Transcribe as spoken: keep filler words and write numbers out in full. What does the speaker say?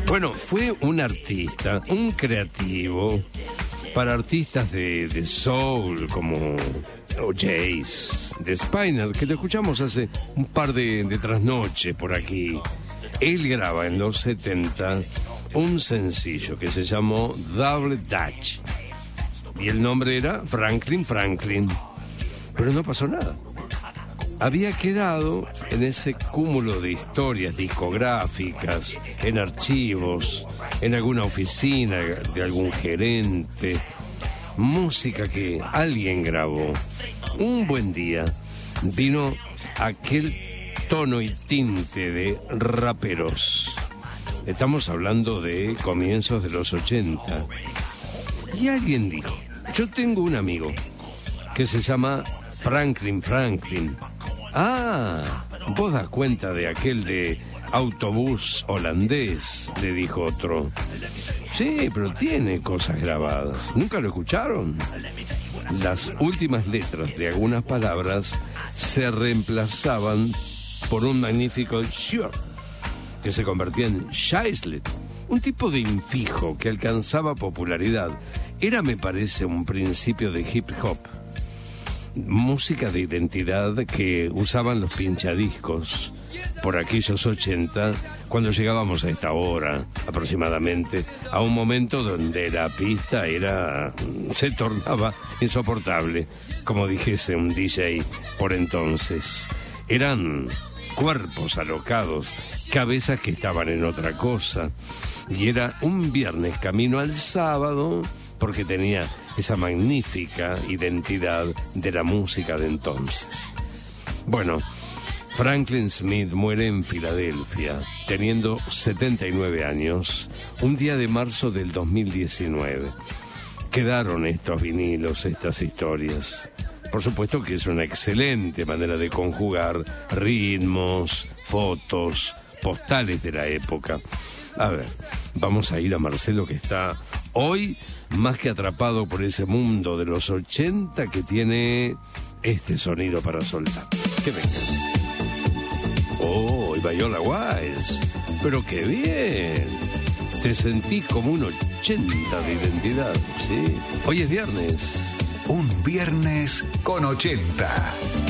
Bueno, fue un artista, un creativo para artistas de, de soul como O J's, de Spinner, que lo escuchamos hace un par de, de trasnoches por aquí. Él graba en los setenta un sencillo que se llamó Double Dutch. Y el nombre era Franklin Franklin. Pero no pasó nada. Había quedado en ese cúmulo de historias discográficas, en archivos, en alguna oficina de algún gerente. Música que alguien grabó. Un buen día vino aquel tono y tinte de raperos. Estamos hablando de comienzos de los ochenta. Y alguien dijo, yo tengo un amigo que se llama Franklin Franklin. Ah, vos das cuenta de aquel de autobús holandés, le dijo otro. Sí, pero tiene cosas grabadas. ¿Nunca lo escucharon? Las últimas letras de algunas palabras se reemplazaban por un magnífico sure, que se convertía en Scheislet, un tipo de infijo que alcanzaba popularidad. Era, me parece, un principio de hip hop. Música de identidad que usaban los pinchadiscos por aquellos ochenta, cuando llegábamos a esta hora aproximadamente, a un momento donde la pista era se tornaba insoportable, como dijese un D J por entonces. Eran cuerpos alocados, cabezas que estaban en otra cosa, y era un viernes camino al sábado, porque tenía esa magnífica identidad de la música de entonces. Bueno, Franklin Smith muere en Filadelfia, teniendo setenta y nueve años, un día de marzo del dos mil diecinueve. Quedaron estos vinilos, estas historias. Por supuesto que es una excelente manera de conjugar ritmos, fotos, postales de la época. A ver, vamos a ir a Marcelo, que está hoy más que atrapado por ese mundo de los ochenta que tiene este sonido para soltar. Que venga. Oh, y Viola Wilde. Pero qué bien. Te sentís como un ochenta de identidad, ¿sí? Hoy es viernes. Un viernes con ochenta.